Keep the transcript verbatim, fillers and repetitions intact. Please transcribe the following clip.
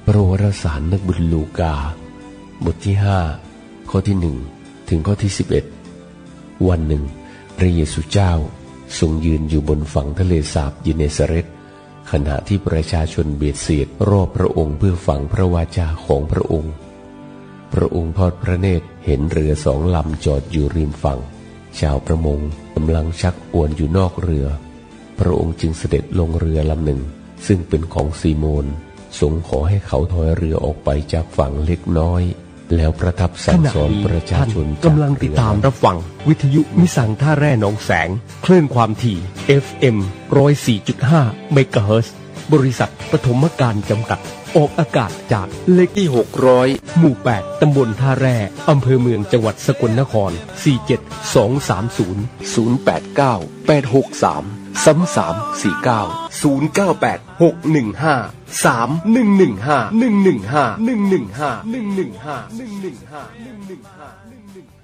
ประวารสารนักบุญลูกาบทที่ห้าข้อที่หนึ่งถึงข้อที่สิบเอ็ดวันหนึ่งพระเยซูเจ้าทรงยืนอยู่บนฝั่งทะเลสาบยิเนซาเร็ตขณะที่ประชาชนเบียดเสียดรอบพระองค์เพื่อฟังพระวาจาของพระองค์พระองค์ทอดพระเนตรเห็นเรือสองลำจอดอยู่ริมฝั่งชาวประมงกำลังชักอวนอยู่นอกเรือพระองค์จึงเสด็จลงเรือลำหนึ่งซึ่งเป็นของซีโมนทรงขอให้เขาถอยเรือออกไปจากฝั่งเล็กน้อยแล้วประทับสั่งสอนประชาชนกำลังติดตามรับฟังวิทยุมิสังท่าแร่หนองแสงคลื่นความถี่ เอฟ เอ็ม หนึ่งร้อยสี่จุดห้า เมกะเฮิรตซ์บริษัทปฐมการจำกัดออกอากาศจากเลขที่หกร้อยหมู่แปดตำบลท่าแร่อำเภอเมืองจังหวัดสกลนครสี่ เจ็ด สอง สาม ศูนย์ ศูนย์ แปด เก้า แปด หก สาม สาม สาม สี่ เก้า ศูนย์ เก้า แปด หก หนึ่ง ห้า สาม หนึ่ง หนึ่ง ห้า หนึ่ง หนึ่ง ห้า หนึ่ง หนึ่ง ห้า หนึ่ง หนึ่ง ห้า หนึ่ง หนึ่ง ห้า หนึ่ง หนึ่ง ห้า